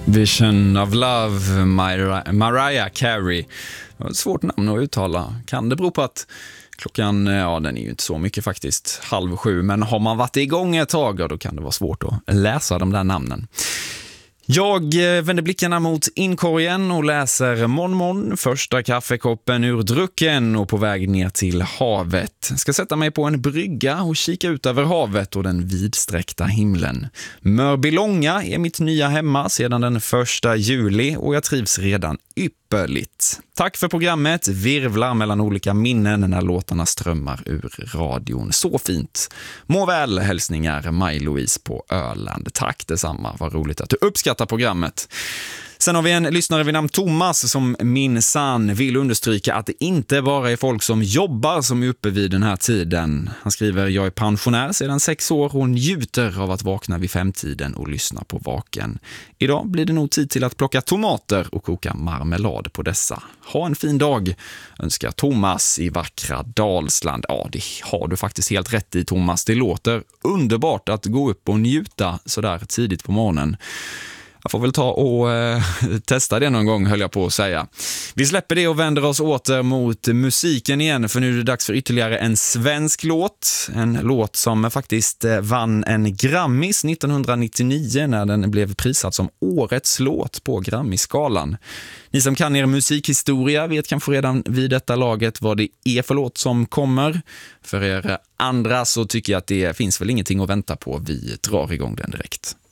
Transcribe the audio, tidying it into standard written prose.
Vision of Love, Mariah Carey. Det var ett svårt namn att uttala. Kan det bero på att klockan, ja den är ju inte så mycket faktiskt, 6:30, men har man varit igång ett tag då kan det vara svårt att läsa de där namnen. Jag vänder blickarna mot inkorgen och läser Mon, första kaffekoppen ur drucken och på väg ner till havet. Ska sätta mig på en brygga och kika ut över havet och den vidsträckta himlen. Mörbylånga är mitt nya hemma sedan den 1 juli och jag trivs redan ypperligt. Tack för programmet, virvlar mellan olika minnen när låtarna strömmar ur radion. Så fint. Må väl, hälsningar Maj-Louise på Öland. Tack detsamma, vad roligt att du uppskattar programmet. Sen har vi en lyssnare vid namn Thomas som minsann vill understryka att det inte bara är folk som jobbar som är uppe vid den här tiden. Han skriver, jag är pensionär sedan 6 år och njuter av att vakna vid 5-tiden och lyssna på Vaken. Idag blir det nog tid till att plocka tomater och koka marmelad på dessa. Ha en fin dag, önskar Thomas i vackra Dalsland. Ja, det har du faktiskt helt rätt i Thomas. Det låter underbart att gå upp och njuta sådär tidigt på morgonen. Jag får väl ta och testa det någon gång, höll jag på att säga. Vi släpper det och vänder oss åter mot musiken igen, för nu är det dags för ytterligare en svensk låt. En låt som faktiskt vann en Grammis 1999 när den blev prisad som årets låt på Grammy-skalan. Ni som kan er musikhistoria vet kanske redan vid detta laget vad det är för låt som kommer. För er andra så tycker jag att det finns väl ingenting att vänta på. Vi drar igång den direkt.